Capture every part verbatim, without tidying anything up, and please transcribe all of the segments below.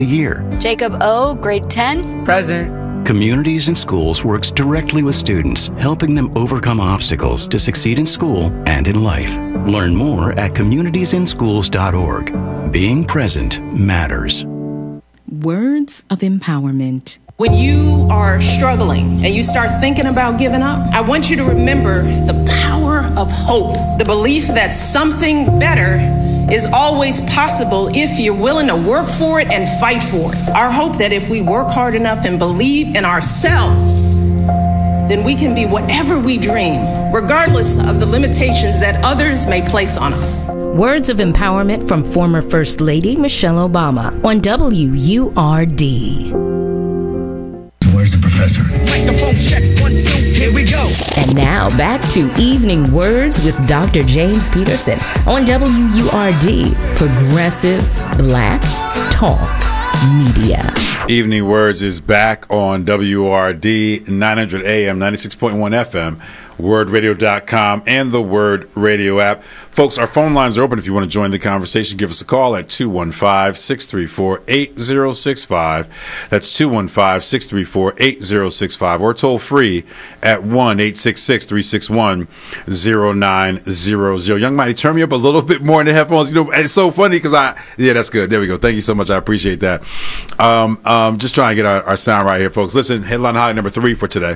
a year. Jacob O., grade ten. Present. Communities in Schools works directly with students, helping them overcome obstacles to succeed in school and in life. Learn more at communities in schools dot org. Being present matters. Words of empowerment. When you are struggling and you start thinking about giving up, I want you to remember the power of hope, the belief that something better is always possible if you're willing to work for it and fight for it. Our hope that if we work hard enough and believe in ourselves, then we can be whatever we dream, regardless of the limitations that others may place on us. Words of empowerment from former First Lady Michelle Obama on W U R D. Where's the professor? Microphone check, one, two, here we go. And now back to Evening Words with Doctor James Peterson on W U R D, Progressive Black Talk Media. Evening Words is back on W R D, nine hundred A M, ninety-six point one F M, word radio dot com, and the Word Radio app. Folks, our phone lines are open if you want to join the conversation. Give us a call at two one five, six three four, eight zero six five. That's two one five, six three four, eight zero six five. Or toll free at one eight six six, three six one, zero nine zero zero. Young Mighty, turn me up a little bit more in the headphones. You know, it's so funny because I, yeah, that's good. There we go. Thank you so much. I appreciate that. Um, um, just trying to get our, our sound right here, folks. Listen, headline highlight number three for today.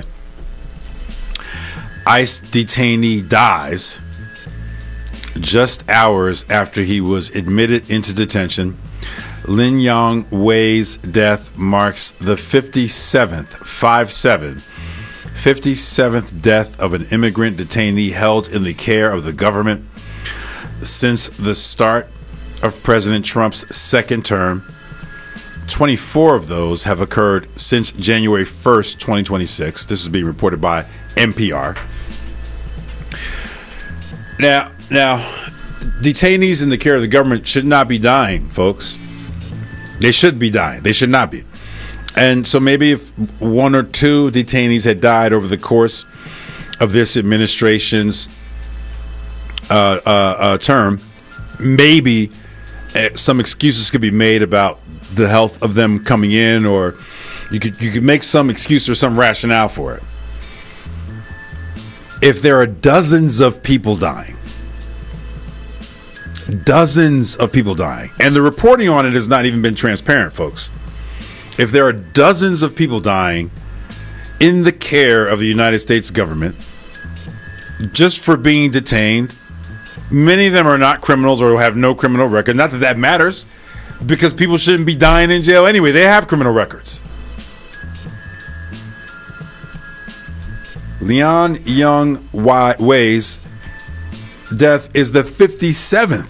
ICE detainee dies just hours after he was admitted into detention. Lin Yong Wei's death marks the fifty-seventh, five seven, fifty-seventh death of an immigrant detainee held in the care of the government since the start of President Trump's second term. twenty-four of those have occurred since January first, twenty twenty-six. This is being reported by N P R. Now, now, detainees in the care of the government should not be dying, folks. They should be dying. They should not be. And so maybe if one or two detainees had died over the course of this administration's uh, uh, uh, term, maybe uh, some excuses could be made about the health of them coming in, or you could you could make some excuse or some rationale for it. If there are dozens of people dying, dozens of people dying, and the reporting on it has not even been transparent, folks. If there are dozens of people dying in the care of the United States government just for being detained, many of them are not criminals or have no criminal record. Not that that matters, because people shouldn't be dying in jail anyway. They have criminal records. Leon Young Wei's death is the fifty-seventh.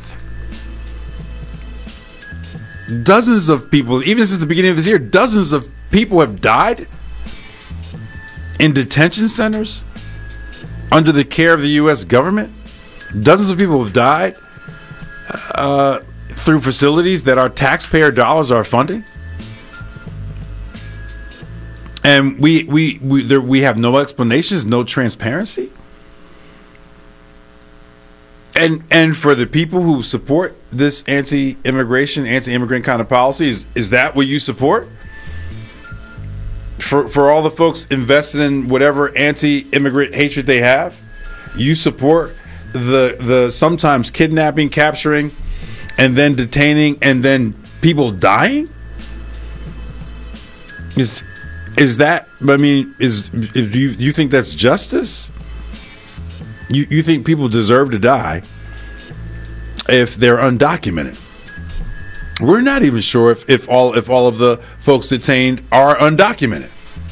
Dozens of people, even since the beginning of this year, dozens of people have died in detention centers under the care of the U S government. Dozens of people have died uh, through facilities that our taxpayer dollars are funding. And we we we there, we have no explanations, no transparency. And and for the people who support this anti-immigration, anti-immigrant kind of policy, is, is that what you support? For for all the folks invested in whatever anti-immigrant hatred they have, you support the the sometimes kidnapping, capturing, and then detaining, and then people dying? Is Is that, I mean, is, is do you, do you think that's justice? You you think people deserve to die if they're undocumented? We're not even sure if, if all if all of the folks detained are undocumented.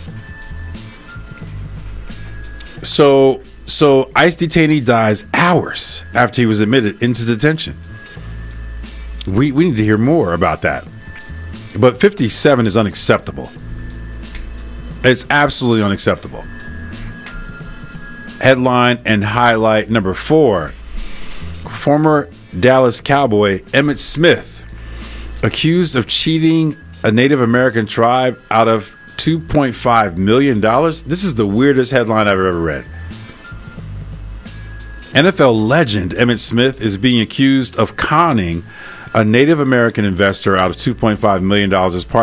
So so ICE detainee dies hours after he was admitted into detention. We we need to hear more about that. But fifty-seven is unacceptable. It's absolutely unacceptable. Headline and highlight number four. Former Dallas Cowboy Emmitt Smith accused of cheating a Native American tribe out of two point five million dollars. This is the weirdest headline I've ever read. N F L legend Emmitt Smith is being accused of conning a Native American investor out of two point five million dollars as part